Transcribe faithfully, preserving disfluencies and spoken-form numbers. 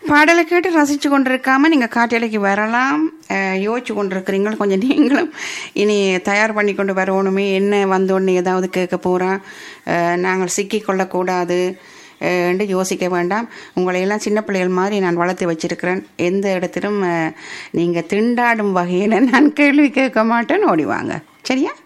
பாடலை கேட்டு ரசித்து கொண்டிருக்காம நீங்கள் காட்டலைக்கு வரலாம். யோசிச்சு கொண்டிருக்கிறீங்க கொஞ்சம். நீங்களும் இனி தயார் பண்ணி கொண்டு வரணுமே, என்ன வந்தோடனே ஏதாவது கேட்க போகிறோம், நாங்கள் சிக்கிக்கொள்ளக்கூடாது என்று யோசிக்க வேண்டாம். உங்களையெல்லாம் சின்ன பிள்ளைகள் மாதிரி நான் வளர்த்து வச்சிருக்கிறேன். எந்த இடத்திலும் நீங்கள் திண்டாடும் வகையில் நான் கேள்வி கேட்க மாட்டேன்னு ஓடிவாங்க. சரியா?